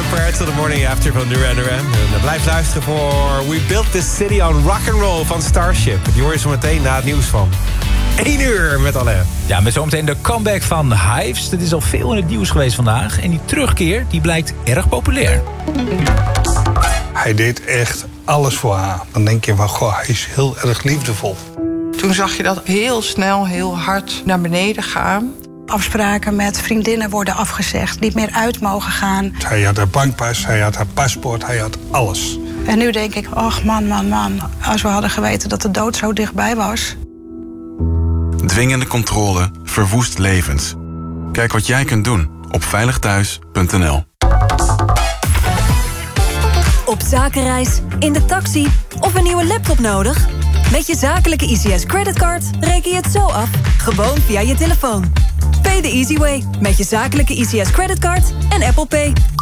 Prayer to the Morning After van Duran Duran. En blijf luisteren voor We Built This City on Rock and Roll van Starship. Die hoor je zo meteen na het nieuws van 1 uur met Alain. Ja, met zometeen de comeback van Hives. Het is al veel in het nieuws geweest vandaag. En die terugkeer die blijkt erg populair. Hij deed echt alles voor haar. Dan denk je van, goh, hij is heel erg liefdevol. Toen zag je dat heel snel, heel hard naar beneden gaan. Afspraken met vriendinnen worden afgezegd, niet meer uit mogen gaan. Hij had haar bankpas, hij had haar paspoort, hij had alles. En nu denk ik, ach man, als we hadden geweten dat de dood zo dichtbij was. Dwingende controle verwoest levens. Kijk wat jij kunt doen op veiligthuis.nl. Op zakenreis, in de taxi of een nieuwe laptop nodig? Met je zakelijke ICS creditcard reken je het zo af, gewoon via je telefoon. Pay the easy way met je zakelijke ICS creditcard en Apple Pay.